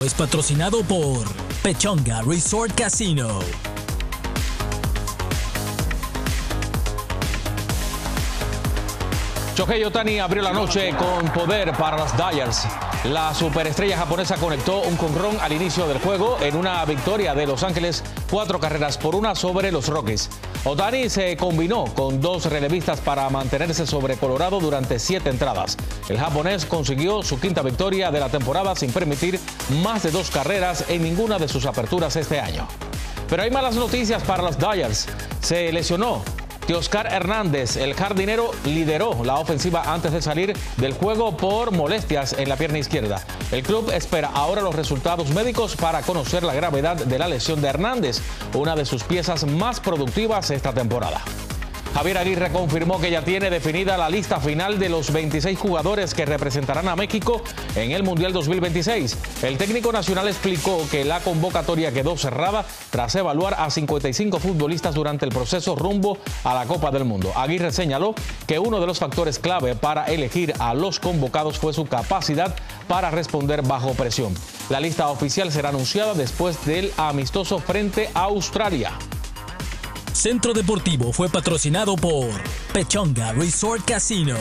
Es patrocinado por Pechanga Resort Casino. Shohei Ohtani abrió la noche con poder para los Dodgers. La superestrella japonesa conectó un jonrón al inicio del juego en una victoria de Los Ángeles 4-1 sobre los Rockies. Ohtani se combinó con dos relevistas para mantenerse sobre Colorado durante 7 entradas. El japonés consiguió su quinta victoria de la temporada sin permitir más de 2 carreras en ninguna de sus aperturas este año. Pero hay malas noticias para los Dodgers. Se lesionó Teoscar Hernández. El jardinero lideró la ofensiva antes de salir del juego por molestias en la pierna izquierda. El club espera ahora los resultados médicos para conocer la gravedad de la lesión de Hernández, una de sus piezas más productivas esta temporada. Javier Aguirre confirmó que ya tiene definida la lista final de los 26 jugadores que representarán a México en el Mundial 2026. El técnico nacional explicó que la convocatoria quedó cerrada tras evaluar a 55 futbolistas durante el proceso rumbo a la Copa del Mundo. Aguirre señaló que uno de los factores clave para elegir a los convocados fue su capacidad para responder bajo presión. La lista oficial será anunciada después del amistoso frente a Australia. Centro Deportivo fue patrocinado por Pechanga Resort Casino.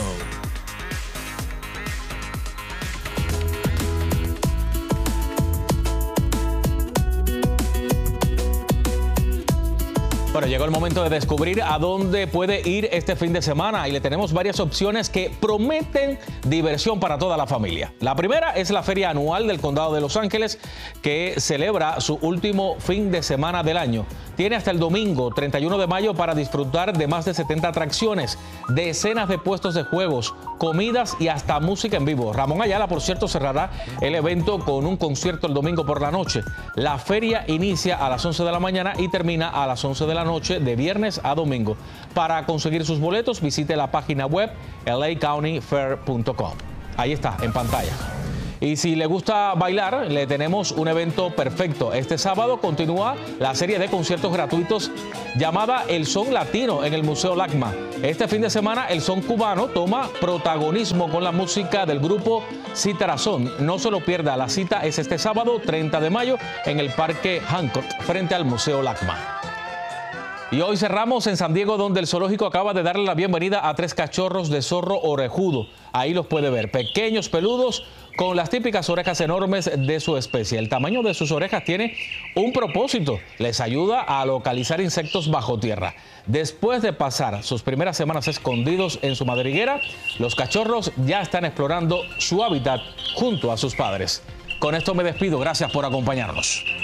Bueno, llegó el momento de descubrir a dónde puede ir este fin de semana y le tenemos varias opciones que prometen diversión para toda la familia. La primera es la feria anual del Condado de Los Ángeles, que celebra su último fin de semana del año. Tiene hasta el domingo 31 de mayo para disfrutar de más de 70 atracciones, decenas de puestos de juegos, comidas y hasta música en vivo. Ramón Ayala, por cierto, cerrará el evento con un concierto el domingo por la noche. La feria inicia a las 11 de la mañana y termina a las 11 de la noche de viernes a domingo. Para conseguir sus boletos, visite la página web lacountyfair.com. Ahí está, en pantalla. Y si le gusta bailar, le tenemos un evento perfecto. Este sábado continúa la serie de conciertos gratuitos llamada El Son Latino en el Museo LACMA. Este fin de semana el son cubano toma protagonismo con la música del grupo Citarazón. No se lo pierda, la cita es este sábado 30 de mayo en el Parque Hancock frente al Museo LACMA. Y hoy cerramos en San Diego, donde el zoológico acaba de darle la bienvenida a 3 cachorros de zorro orejudo. Ahí los puede ver, pequeños, peludos, con las típicas orejas enormes de su especie. El tamaño de sus orejas tiene un propósito: les ayuda a localizar insectos bajo tierra. Después de pasar sus primeras semanas escondidos en su madriguera, los cachorros ya están explorando su hábitat junto a sus padres. Con esto me despido, gracias por acompañarnos.